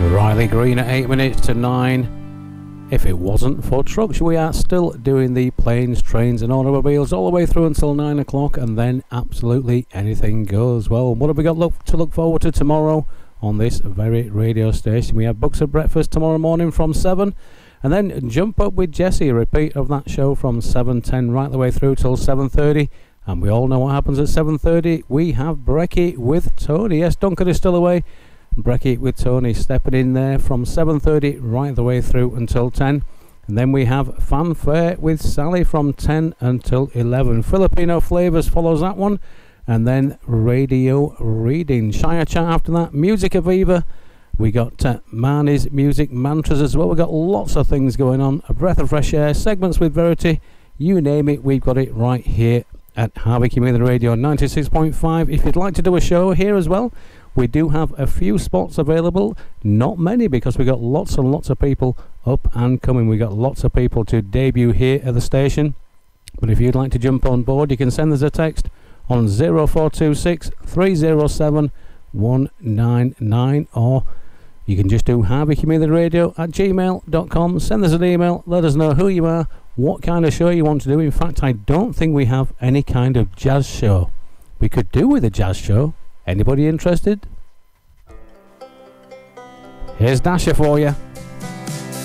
Riley Green at 8 minutes to 9. If it wasn't for trucks, we are still doing the planes, trains and automobiles all the way through until 9 o'clock, and then absolutely anything goes. Well, what have we got to look forward to tomorrow on this very radio station? We have Books of Breakfast tomorrow morning from 7, and then Jump Up with Jesse, a repeat of that show from 7:10 right the way through till 7:30. And we all know what happens at 7:30. We have Brecky with Tony. Yes, Duncan is still away. Brecky with Tony stepping in there from 7:30 right the way through until 10. And then we have Fanfare with Sally from 10 until 11. Filipino Flavors follows that one. And then Radio Reading. Shire Chat after that. Music Aviva. We got Marnie's Music Mantras as well. We've got lots of things going on. A breath of fresh air. Segments with Verity. You name it, we've got it right here at Harvey Community Radio 96.5. If you'd like to do a show here as well, we do have a few spots available. Not many, because we got lots and lots of people up and coming. We got lots of people to debut here at the station. But if you'd like to jump on board, you can send us a text on 0426 307 199, or you can just do harveycommunityradio@gmail.com. Send us an email, let us know who you are, what kind of show you want to do. In fact, I don't think we have any kind of jazz show. We could do with a jazz show. Anybody interested? Here's Dasher for you.